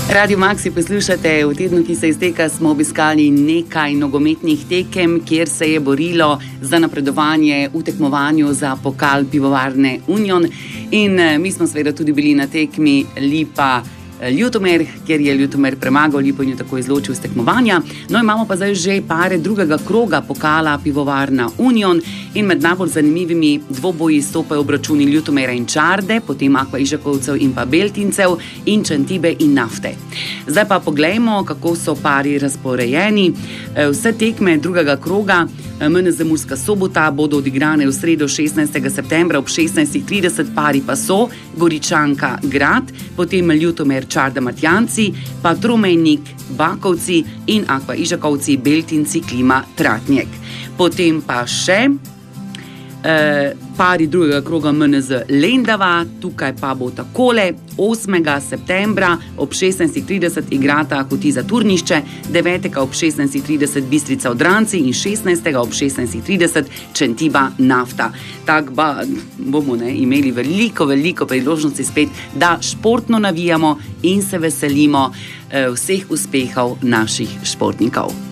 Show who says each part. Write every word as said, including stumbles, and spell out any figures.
Speaker 1: Radio Maxi poslušate. V tednu, ki se izteka, smo obiskali nekaj nogometnih tekem, kjer se je borilo za napredovanje v tekmovanju za pokal Pivovarne Union. In mi smo seveda tudi bili na tekmi Lipa Ljutomer, kjer je Ljutomer premagal Lipo in jo tako izločil z tekmovanja. No, imamo pa zdaj že pare drugega kroga pokala Pivovarna Union in med najbolj zanimivimi dvoboji stopajo obračuni Ljutomera in Čarde, potem Aqua Ižakovcev in pa Beltincev in Čantibe in Nafte. Zdaj pa poglejmo, kako so pari razporejeni. Vse tekme drugega kroga M N Z Murska Sobota bodo odigrane v sredo šestnajstega septembra ob šestnajstih trideset, pari pa so Goričanka Grad, potem Ljutomer Čarda Martjanci, pa Tromejnik Bakovci in Aqua Ižakovci Beltinci Klima Tratnjek. Potem pa še eh, pari drugega kroga M N Z Lendava, tukaj pa bo takole: osmega septembra ob šestnajstih trideset igrata Kotiza Turnišče, devetega ob šestnajstih trideset Bistrica Odranci in šestnajstega ob šestnajstih trideset Čantiba Nafta. Tako ba, bomo ne, imeli veliko, veliko priložnosti spet, da športno navijamo in se veselimo eh, vseh uspehov naših športnikov.